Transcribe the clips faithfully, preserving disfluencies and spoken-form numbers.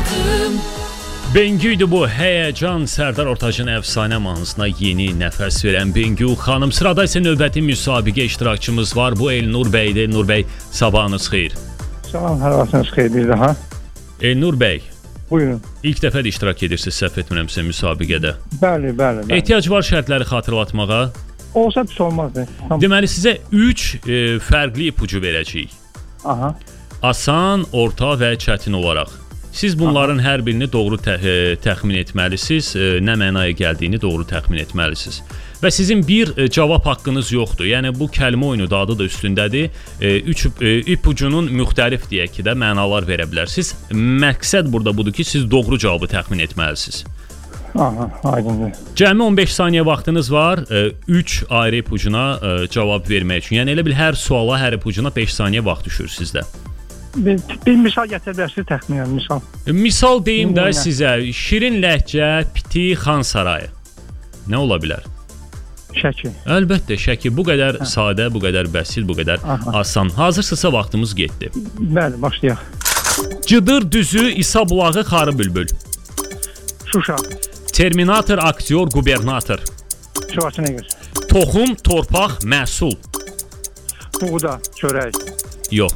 adım. Bengü'ydü bu həyəcan. Sərdar Ortaçın əfsanə mahnısına yeni nəfəs verən Bengü xanım. Sırada isə növbəti müsabiqə iştirakçımız var. Bu Elnur bəydir. Elnur bəy, sabahınız xeyir. Salam, hər vaxtınız xeyir bir daha. Elnur bəy, buyurun. İlk dəfə də iştirak edirsiniz, səhv etmirəmsə müsabiqədə. Bəli, bəli, bəli. Ehtiyac var şərtləri xatırlatmağa. Olsa pis olmazdı. Tamam. Deməli sizə üç e, fərqli ipucu verəcəyik. Aha. Asan, orta və çətin olaraq. Siz bunların Aha. hər birini doğru tə təxmin etməlisiniz, e, nə mənaya gəldiyini doğru təxmin etməlisiniz. Və sizin bir e, cavab haqqınız yoxdur. Yəni bu kəlmə oyunu da adı da üstündədir. E, üç e, ipucunun müxtəlif deyək ki də mənalar verə bilərsiniz. Məqsəd burada budur ki, siz doğru cavabı təxmin etməlisiniz. Aha, aydındır. Cəmi on beş saniyə vaxtınız var. üç ayrı ipucuna e, cavab vermək üçün. Yəni elə bil hər suala, hər ipucuna beş saniyə vaxt düşür sizdə. Bir, bir misal gətirə bilərsiniz təxminən misal. Misal deyim də sizə. Şirin ləhcə, piti, xan sarayı. Nə ola bilər? Şəki. Əlbəttə, şəki. Bu qədər hə. sadə, bu qədər bəsit, bu qədər Aha. asan. Hazırsınızsa vaxtımız getdi. Bəli, başlayaq. Cıdır düzü, İsa bulağı, xarı bülbül. Şuşa. Terminator, aktyor, gubernator. Schwarzenegger. Toxum, torpaq, məhsul. Buğda, çörək. Yox.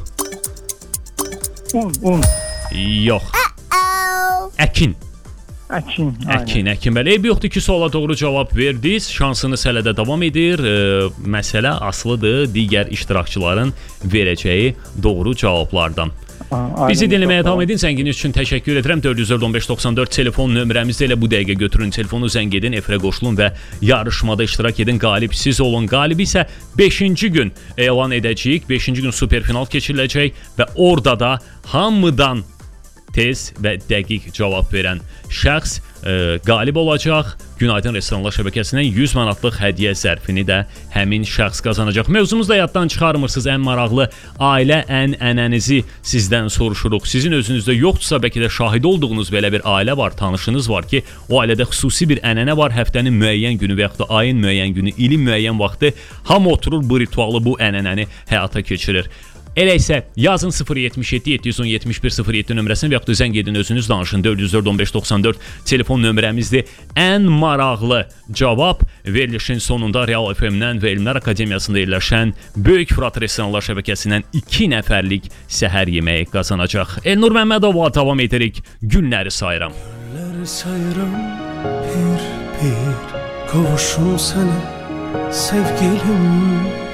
Un, un. Yox. Əkin. Əkin. Əkin, əkin. Bəli, eybi yoxdur ki, suala doğru cavab verdiniz. Şansınız hələ də davam edir. E, məsələ asılıdır digər iştirakçıların verəcəyi doğru cavablardan. Aa, Bizi dinləməyə davam edin. Zənginiz üçün təşəkkür edirəm. dörd yüz on beş doxsan dörd telefon nömrəmizdə elə bu dəqiqə götürün telefonu, zəng edin, efirə qoşulun və yarışmada iştirak edin. Qalib siz olun. Qalibi isə beşinci gün elan edəcəyik. beşinci gün superfinal keçiriləcək və orada da hamıdan tez və dəqiq cavab verən şəxs e, qalib olacaq. Günaydın Restoranlar şəbəkəsindən yüz manatlıq hədiyyə zərfini də həmin şəxs qazanacaq. Mövzumuz da yaddan çıxarmırsınız. Ən maraqlı ailə ənənənizi sizdən soruşuruq. Sizin özünüzdə yoxdursa, bəlkə də şahid olduğunuz belə bir ailə var, tanışınız var ki, o ailədə xüsusi bir ənənə var. Həftənin müəyyən günü və yaxud da ayın müəyyən günü, ilin müəyyən vaxtı hamı oturur bu ritualı, bu ənənəni həyata keçirir. Elə isə yazın sıfır yetmiş yeddi yeddi yüz on yetmiş bir sıfır yeddi nömrəsini və yaxud da zəng edin, özünüz danışın. dörd yüz on beş doxsan dörd telefon nömrəmizdir. Ən maraqlı cavab verilişin sonunda Real F M-dən və Elmlər Akademiyasında yerləşən Böyük Fırat Restoranlar şəbəkəsindən iki nəfərlik səhər yeməyi qazanacaq. Elnur Məmmədova davam edirik. Günləri sayıram. Günləri sayıram bir bir, qovuşum sənə sevgilim.